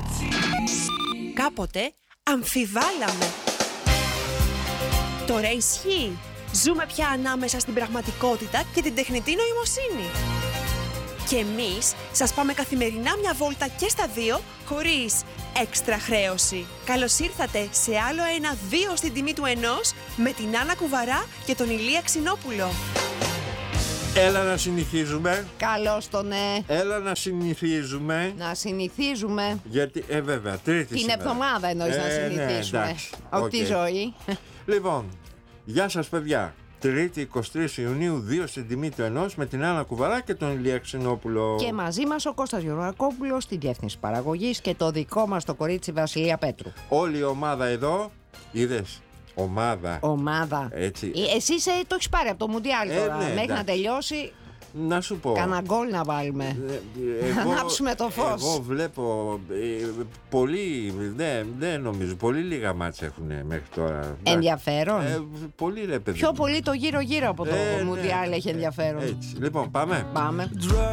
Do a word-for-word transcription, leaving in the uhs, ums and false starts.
Κάποτε αμφιβάλαμε. Τώρα ισχύει. Ζούμε πια ανάμεσα στην πραγματικότητα και την τεχνητή νοημοσύνη. Και εμείς σας πάμε καθημερινά μια βόλτα και στα δύο, χωρίς έξτρα χρέωση. Καλώς ήρθατε σε άλλο ένα δύο στην τιμή του ενός με την Άννα Κουβαρά και τον Ηλία Ξινόπουλο. Έλα να συνηθίζουμε. Καλώς το ναι. Έλα να συνηθίζουμε. Να συνηθίζουμε. Γιατί, ε, βέβαια, τρίτη Την σήμερα. εβδομάδα εννοείς ε, να συνηθίσουμε. Ναι, εντάξει, Όχι τη οκ. ζωή. Λοιπόν, γεια σας παιδιά. Τρίτη εικοστή τρίτη Ιουνίου, δύο στην τιμή του ενός με την Άννα Κουβαρά και τον Ηλία Ξινόπουλο. Και μαζί μας ο Κώστας Γεωργακόπουλος στη διεύθυνση παραγωγής και το δικό μας το κορίτσι Βασιλεία Πέτρου. Όλη η ομάδα εδώ, είδες, ομάδα. Ομάδα. Έτσι. Ε, Εσύ ε, το έχεις πάρει από το Μουντιάλ Ε, τώρα. ναι, Μέχρι να εντάξει. τελειώσει, Να σου πω. κανένα γκολ να βάλουμε. Ε, Να ανάψουμε το φως. Εγώ βλέπω ε, πολύ, δεν δεν νομίζω, πολύ λίγα μάτς έχουν μέχρι τώρα. Ενδιαφέρον. Ε, πολύ ρε παιδί. Πιο μου. πολύ το γύρω-γύρω από το Ε, ναι, Μουντιάλ έχει ε, ενδιαφέρον. Έτσι. Λοιπόν, πάμε. Πάμε.